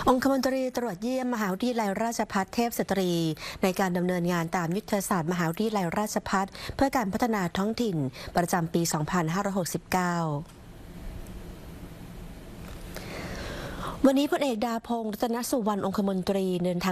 องคมนตรีตรวจเยี่ยมมหาวิทยาลัยราชภัฏเทพสตรีในการดำเนินงานตามยุทธศาสตร์มหาวิทยาลัยราชภัฏเพื่อการพัฒนาท้องถิ่นประจำปี 2569 วันนี้พลเอกดาพงษ์ รัตนสุวรรณ องคมนตรีเดินทาง